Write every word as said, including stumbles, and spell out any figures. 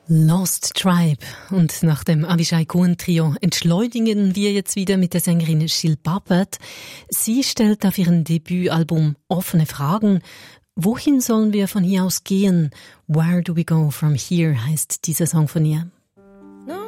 Lost Tribe. Und nach dem Avishai Cohen Trio entschleunigen wir jetzt wieder mit der Sängerin Jill Babbitt. Sie stellt auf ihrem Debütalbum offene Fragen. Wohin sollen wir von hier aus gehen? Where do we go from here heißt dieser Song von ihr.